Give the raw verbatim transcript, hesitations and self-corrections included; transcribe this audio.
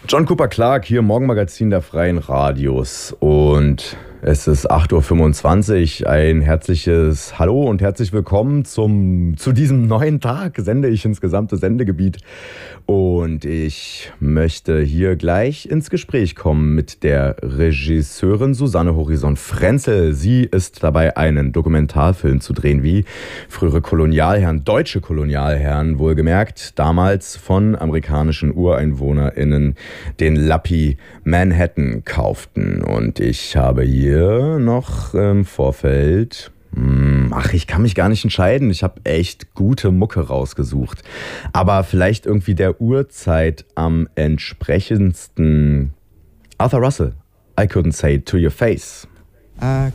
John Cooper Clarke, hier Morgenmagazin der Freien Radios, und es ist acht Uhr fünfundzwanzig. Ein herzliches Hallo und herzlich willkommen zum, zu diesem neuen Tag. Sende ich ins gesamte Sendegebiet und ich möchte hier gleich ins Gespräch kommen mit der Regisseurin Susanne Horizont-Frenzel. Sie ist dabei, einen Dokumentarfilm zu drehen, wie frühere Kolonialherren, deutsche Kolonialherren wohlgemerkt, damals von amerikanischen UreinwohnerInnen den Lappi Manhattan kauften. Und ich habe hier noch im Vorfeld, ach, ich kann mich gar nicht entscheiden, ich habe echt gute Mucke rausgesucht, aber vielleicht irgendwie der Uhrzeit am entsprechendsten Arthur Russell, I Couldn't Say It to Your Face. I